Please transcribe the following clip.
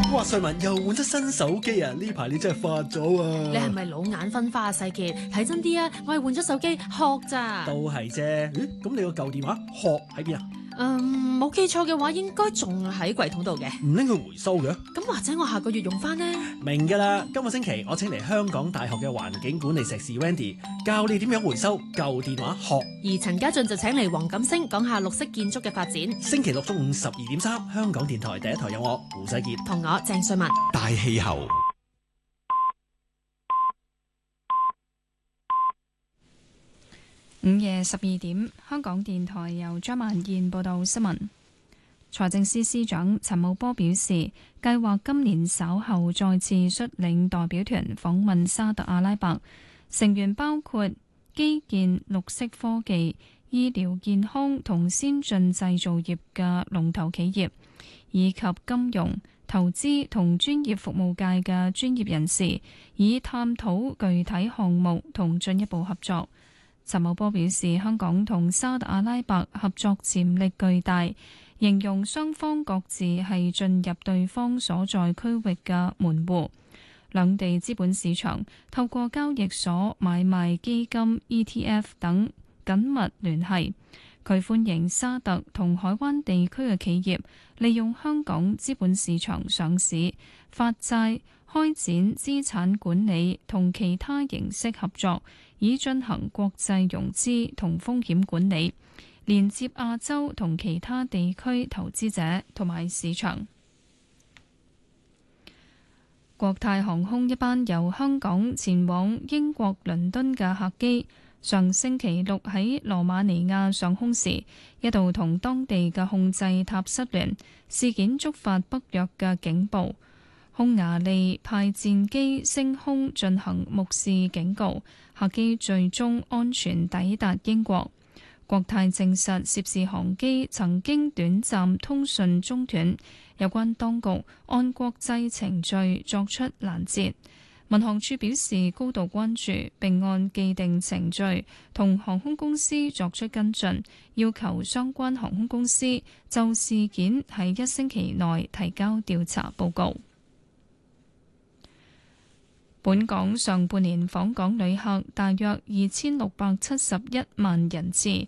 哇！瑞文又換咗新手機啊！呢排你真係發咗啊！ 你係咪老眼昏花啊？世傑，睇真啲啊！我係換咗手機殼咋。 都係啫。咦？咁你個舊電話殼喺邊啊？ 冇記錯嘅話，應該仲喺櫃桶度嘅。 唔拎去回收嘅？ 咁或者我下個月用翻呢？ 明㗎啦！今個星期我請嚟香港大學嘅環境管理碩士 Wendy 教你點樣回收舊電話殼。 而陳家俊就請嚟黃錦星講下綠色建築嘅發展。 星期六中午12:3，香港電台第一台有我胡世傑同我鄭瑞文。 大氣候。 午夜12點，香港電台由張曼燕報道新聞。財政司司長陳茂波表示，計劃今年稍後再次率領代表團訪問沙特阿拉伯，成員包括基建、綠色科技、醫療健康同先進製造業嘅龍頭企業，以及金融、投資同專業服務界嘅專業人士，以探討具體項目同進一步合作。陳茂波表示，香港同沙特阿拉伯合作潛力巨大，形容雙方各自係進入對方所在區域嘅門戶。兩地資本市場透過交易所買賣基金、ETF 等緊密聯繫。佢歡迎沙特同海灣地區嘅企業利用香港資本市場上市、發債、開展資產管理同其他形式合作，以進行國際融資同風險管理，連接亞洲同其他地區投資者同埋市場。國泰航空一班由香港前往英國倫敦嘅客機，上星期六喺羅馬尼亞上空時，一度同當地嘅控制塔失聯，事件觸發北約嘅警報。匈牙利派戰機升空進行目視警告，客機最終安全抵達英國。國泰證實涉事航機曾經短暫通訊中斷，有關當局按國際程序作出攔截。民航處表示高度關注，並按既定程序同航空公司作出跟進，要求相關航空公司就事件喺1星期內提交調查報告。本港上半年訪港旅客大約2671萬人次，